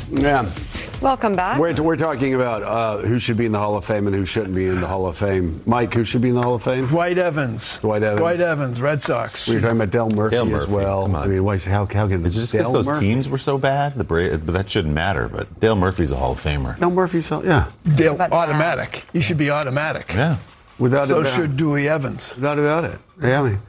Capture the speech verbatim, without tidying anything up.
Yeah. Welcome back. We're, we're talking about uh, who should be in the Hall of Fame and who shouldn't be in the Hall of Fame. Mike, who should be in the Hall of Fame? Dwight Evans. Dwight Evans. Dwight Evans, Red Sox. We were talking about Dale Murphy, Dale Murphy, as well. come on. I mean, why, how, how can Is it just because Dale those Murphy? teams were so bad? The Bra- but that shouldn't matter. But Dale Murphy's a Hall of Famer. Dale Murphy's, so, yeah. Dale, But automatic. He should be automatic. Yeah. Without So a doubt. should Dewey Evans. Without about it. Yeah, I mean.